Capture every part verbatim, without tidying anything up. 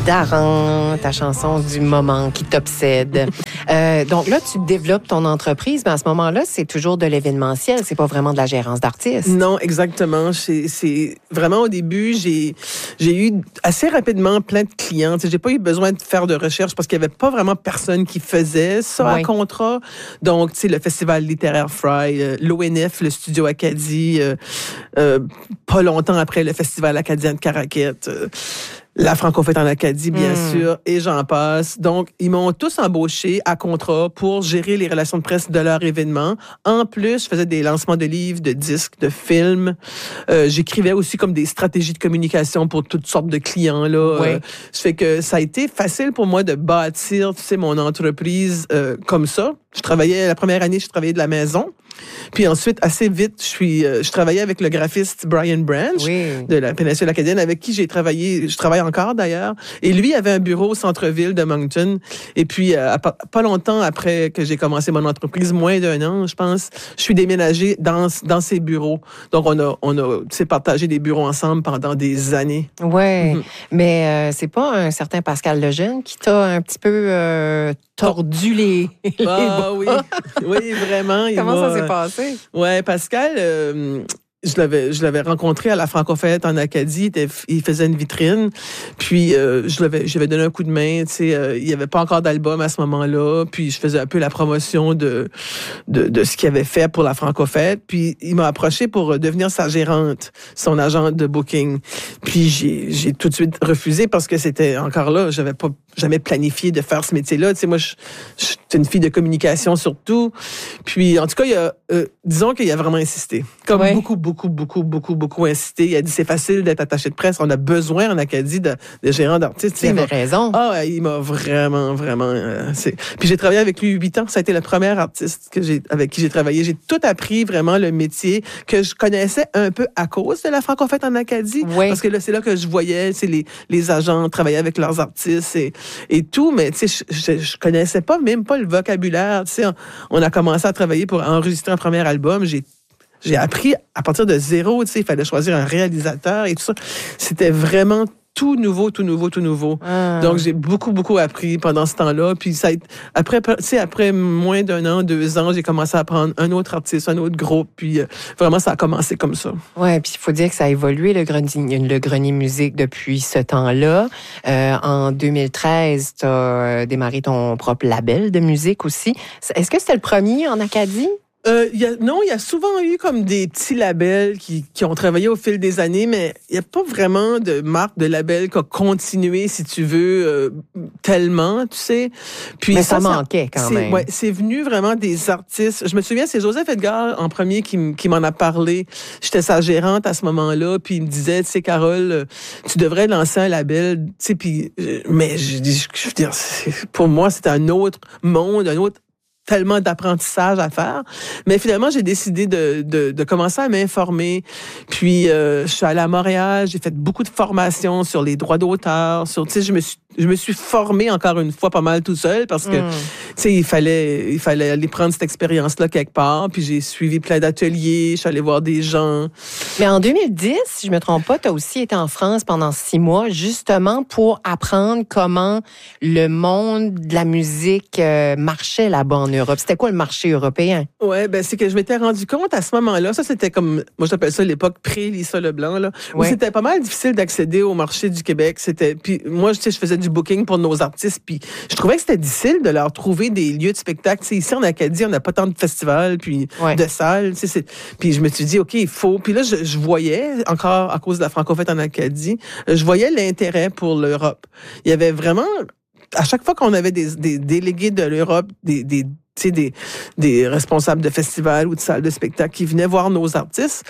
Daran, ta chanson du moment qui t'obsède. euh, donc là, tu développes ton entreprise, mais à ce moment-là, c'est toujours de l'événementiel, c'est pas vraiment de la gérance d'artistes. Non, exactement. C'est, c'est vraiment au début, j'ai j'ai eu assez rapidement plein de clients. Tu sais, j'ai pas eu besoin de faire de recherche parce qu'il y avait pas vraiment personne qui faisait ça oui. à contrat. Donc, tu sais, le Festival littéraire Fry, euh, l'O N F, le Studio Acadie, euh, euh, pas longtemps après le Festival acadien de Caraquette. Euh, La Franco-Fête en Acadie, bien mmh. sûr, et j'en passe. Donc, ils m'ont tous embauché à contrat pour gérer les relations de presse de leur événement. En plus, je faisais des lancements de livres, de disques, de films. Euh, j'écrivais aussi comme des stratégies de communication pour toutes sortes de clients, là. Oui. Euh, ça fait que ça a été facile pour moi de bâtir, tu sais, mon entreprise euh, comme ça. Je travaillais, la première année, je travaillais de la maison. Puis ensuite, assez vite, je suis, euh, je travaillais avec le graphiste Brian Branch oui. de la péninsule acadienne, avec qui j'ai travaillé, je travaille encore d'ailleurs. Et lui avait un bureau au centre-ville de Moncton. Et puis, euh, pas, pas longtemps après que j'ai commencé mon entreprise, moins d'un an, je pense, je suis déménagée dans dans ses bureaux. Donc, on a, on a, tu sais, partagé des bureaux ensemble pendant des années. Ouais, mm-hmm. mais euh, c'est pas un certain Pascal Lejeune qui t'a un petit peu euh, tordu les, les Ah oui, oui, vraiment. Comment ça s'est passé? Ouais, Pascal, euh, je l'avais, je l'avais rencontré à la Franco-Fête en Acadie. Il, était, il faisait une vitrine. Puis, euh, je l'avais, j'avais donné un coup de main. Tu sais, euh, il n'y avait pas encore d'album à ce moment-là. Puis, je faisais un peu la promotion de, de, de ce qu'il avait fait pour la Franco-Fête. Puis, il m'a approché pour devenir sa gérante, son agent de booking. Puis, j'ai, j'ai tout de suite refusé parce que c'était encore là, j'avais pas jamais planifié de faire ce métier-là. Tu sais, moi, je, je suis une fille de communication surtout. Puis, en tout cas, il a, euh, disons qu'il a vraiment insisté. Comme ouais. beaucoup, beaucoup, beaucoup, beaucoup, beaucoup insisté. Il a dit, c'est facile d'être attaché de presse. On a besoin en Acadie de, de gérants d'artistes. Il avait raison. Ah, il m'a vraiment, vraiment... Euh, c'est... Puis, j'ai travaillé avec lui huit ans. Ça a été le premier artiste que j'ai, avec qui j'ai travaillé. J'ai tout appris vraiment le métier que je connaissais un peu à cause de la Franco-Fête en Acadie. Oui. Parce que là, c'est là que je voyais, c'est les, les agents travailler avec leurs artistes et, et tout. Mais, tu sais, je, je, je connaissais pas, même pas le vocabulaire. Tu sais, on, on a commencé à travailler pour enregistrer un premier album. J'ai J'ai appris à partir de zéro, tu sais, il fallait choisir un réalisateur et tout ça. C'était vraiment tout nouveau, tout nouveau, tout nouveau. Ah. Donc, j'ai beaucoup, beaucoup appris pendant ce temps-là. Puis, ça a été, après, tu sais, après moins d'un an, deux ans, j'ai commencé à prendre un autre artiste, un autre groupe. Puis, euh, vraiment, ça a commencé comme ça. Ouais, puis il faut dire que ça a évolué, le grenier, le grenier musique, depuis ce temps-là. Euh, en deux mille treize, tu as démarré ton propre label de musique aussi. Est-ce que c'était le premier en Acadie? Euh, y a, non, il y a souvent eu comme des petits labels qui, qui ont travaillé au fil des années, mais il n'y a pas vraiment de marque de label qui a continué, si tu veux, euh, tellement, tu sais. Puis mais ça, ça manquait quand c'est, même. Ouais, c'est venu vraiment des artistes. Je me souviens, c'est Joseph Edgar en premier qui, qui m'en a parlé. J'étais sa gérante à ce moment-là, puis il me disait, tu sais, Carole, tu devrais lancer un label, tu sais, puis, mais je, je, je veux dire, pour moi, c'était un autre monde, un autre tellement d'apprentissage à faire. Mais finalement, j'ai décidé de, de, de commencer à m'informer. Puis, euh, je suis allée à Montréal, j'ai fait beaucoup de formations sur les droits d'auteur. Sur, tu sais, je me suis, je me suis formée encore une fois pas mal tout seul parce que, mm. tu sais, il fallait, il fallait aller prendre cette expérience-là quelque part. Puis, j'ai suivi plein d'ateliers, je suis allée voir des gens. Mais en deux mille dix, si je me trompe pas, tu as aussi été en France pendant six mois, justement pour apprendre comment le monde de la musique euh, marchait là-bas en Europe. C'était quoi le marché européen? Ouais, ben c'est que je m'étais rendu compte à ce moment-là, ça c'était comme, moi j'appelle ça l'époque pré-Lisa Leblanc, là, où ouais. c'était pas mal difficile d'accéder au marché du Québec. C'était, puis moi, tu sais, je faisais du booking pour nos artistes, puis je trouvais que c'était difficile de leur trouver des lieux de spectacle. Tu sais, ici en Acadie, on n'a pas tant de festivals, puis ouais. de salles. Tu sais, c'est, puis je me suis dit, ok, il faut. Puis là, je, je voyais encore à cause de la Franco-Fête en Acadie, je voyais l'intérêt pour l'Europe. Il y avait vraiment, à chaque fois qu'on avait des, des délégués de l'Europe, des, des Des, des responsables de festivals ou de salles de spectacle qui venaient voir nos artistes.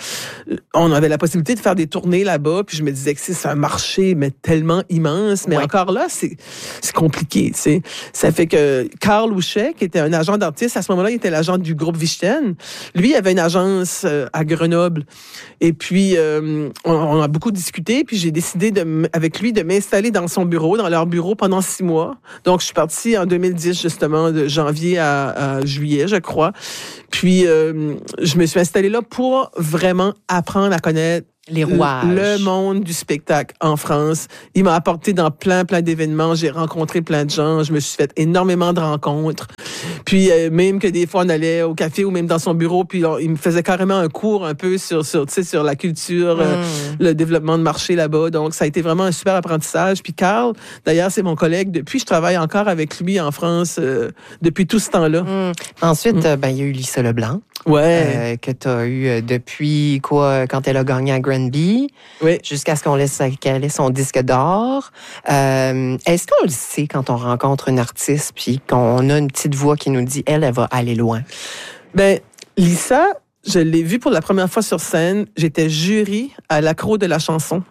On avait la possibilité de faire des tournées là-bas, puis je me disais que c'est un marché mais tellement immense, mais ouais. encore là, c'est, c'est compliqué, tu sais. Ça fait que Carl Houchet, qui était un agent d'artiste, à ce moment-là, il était l'agent du groupe Vichten. Lui, il avait une agence euh, à Grenoble. Et puis, euh, on, on a beaucoup discuté, puis j'ai décidé de, avec lui de m'installer dans son bureau, dans leur bureau pendant six mois. Donc, je suis partie en deux mille dix, justement, de janvier à, à juillet, je crois. Puis, euh, je me suis installée là pour vraiment apprendre à connaître Les rouages. Le monde du spectacle en France. Il m'a apporté dans plein, plein d'événements. J'ai rencontré plein de gens. Je me suis fait énormément de rencontres. Puis, euh, même que des fois, on allait au café ou même dans son bureau, puis on, il me faisait carrément un cours un peu sur, sur, tu sais, sur la culture, mm. euh, le développement de marché là-bas. Donc, ça a été vraiment un super apprentissage. Puis, Carl, d'ailleurs, c'est mon collègue depuis. Je travaille encore avec lui en France euh, depuis tout ce temps-là. Mm. Ensuite, mm. Euh, ben, il y a eu Lisa Leblanc. Ouais. Euh, que tu as eu euh, depuis, quoi, quand elle a gagné à Granby. Oui. Jusqu'à ce qu'on laisse qu'elle ait son disque d'or. Euh, est-ce qu'on le sait quand on rencontre une artiste puis qu'on a une petite voix qui nous dit, elle, elle va aller loin? Ben, Lisa, je l'ai vue pour la première fois sur scène. J'étais jury à l'accro de la chanson.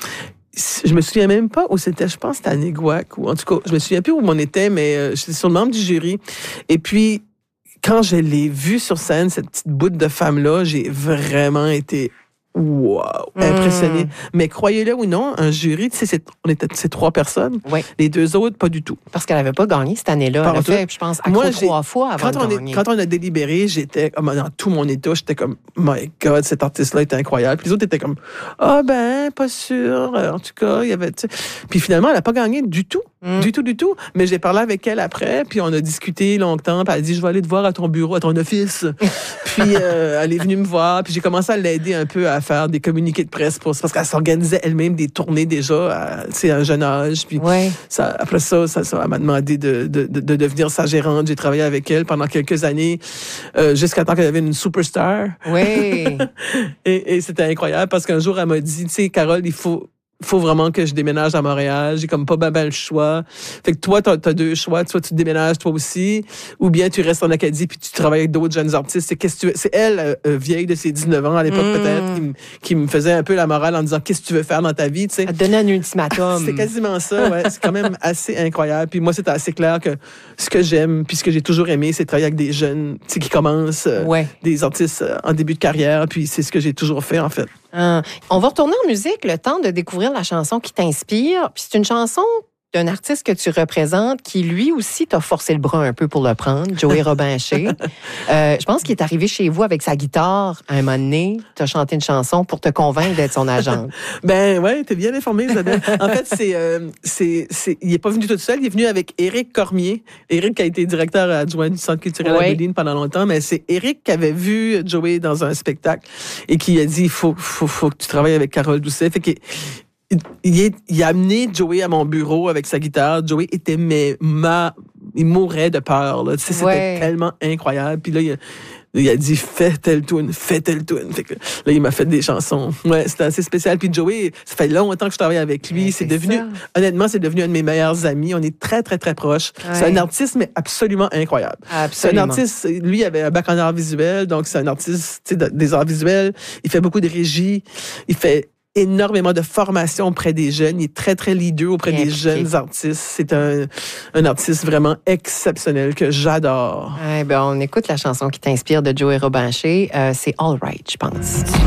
Je me souviens même pas où c'était. Je pense que c'était à Néguac. Ou en tout cas, je me souviens plus où on était, mais euh, j'étais sur le membre du jury. Et puis, quand je l'ai vue sur scène, cette petite boute de femme-là, j'ai vraiment été wow, impressionné. Mm. Mais croyez-le ou non, un jury, tu sais, c'est, on était ces trois personnes. Oui. Les deux autres, pas du tout. Parce qu'elle n'avait pas gagné cette année-là. Par elle a fait, je pense, accro trois fois avant quand de on gagner. Est, quand on a délibéré, j'étais dans tout mon état, j'étais comme, my God, cet artiste-là est incroyable. Puis les autres étaient comme, ah oh, ben, pas sûr. En tout cas, il y avait. T'sais. Puis finalement, elle n'a pas gagné du tout. Mm. Du tout, du tout. Mais j'ai parlé avec elle après, puis on a discuté longtemps. Puis elle a dit, je vais aller te voir à ton bureau, à ton office. Puis euh, elle est venue me voir, puis j'ai commencé à l'aider un peu à faire des communiqués de presse pour, parce qu'elle s'organisait elle-même des tournées déjà à, à un jeune âge. Puis ouais. ça, après ça, ça, ça elle m'a demandé de, de, de, de devenir sa gérante. J'ai travaillé avec elle pendant quelques années, euh, jusqu'à temps qu'elle avait une superstar. Oui. et, et c'était incroyable parce qu'un jour, elle m'a dit, tu sais, Carole, il faut... faut vraiment que je déménage à Montréal. J'ai comme pas ben, ben le choix. Fait que toi, t'as, t'as deux choix. Soit tu déménages toi aussi, ou bien tu restes en Acadie puis tu travailles avec d'autres jeunes artistes. C'est, qu'est-ce que tu veux? C'est elle, euh, vieille de ses dix-neuf ans à l'époque mmh. peut-être, qui, m- qui me faisait un peu la morale en disant qu'est-ce que tu veux faire dans ta vie, tu sais. Elle te donnait un ultimatum. C'est quasiment ça, ouais. C'est quand même assez incroyable. Puis moi, c'était assez clair que ce que j'aime, puis ce que j'ai toujours aimé, c'est travailler avec des jeunes, tu sais, qui commencent, euh, ouais. des artistes euh, en début de carrière. Puis c'est ce que j'ai toujours fait, en fait. Ah. On va retourner en musique, le temps de découvrir la chanson qui t'inspire. Puis c'est une chanson d'un artiste que tu représentes qui, lui aussi, t'a forcé le bras un peu pour le prendre, Joey Robinché. euh, je pense qu'il est arrivé chez vous avec sa guitare à un moment donné. T'as chanté une chanson pour te convaincre d'être son agente. Ben ouais, t'es bien informée, Isabelle. En fait, c'est, euh, c'est, c'est, il est pas venu tout seul. Il est venu avec Éric Cormier. Éric qui a été directeur adjoint du Centre culturel ouais. Abilene pendant longtemps, mais c'est Éric qui avait vu Joey dans un spectacle et qui a dit, il faut, faut, faut que tu travailles avec Carole Doucet. Fait que Il, est, il a amené Joey à mon bureau avec sa guitare. Joey était mais ma, il mourait de peur. Là. Tu sais, c'était ouais. tellement incroyable. Puis là, il a, il a dit fais telle tune, fais telle tune. Fait que là, il m'a fait des chansons. Ouais, c'était assez spécial. Puis Joey, ça fait longtemps que je travaille avec lui. Ouais, c'est, c'est devenu, ça. honnêtement, c'est devenu un de mes meilleurs amis. On est très, très, très proches. Ouais. C'est un artiste, mais absolument incroyable. Absolument. C'est un artiste, lui, il avait un bac en arts visuels, donc c'est un artiste, tu sais, des arts visuels. Il fait beaucoup de régie. Il fait énormément de formation auprès des jeunes. Il est très, très leader auprès Bien des impliqué. jeunes artistes. C'est un, un artiste vraiment exceptionnel que j'adore. Ouais, ben on écoute la chanson qui t'inspire de Joey Robinché. Euh, c'est All Right, je pense.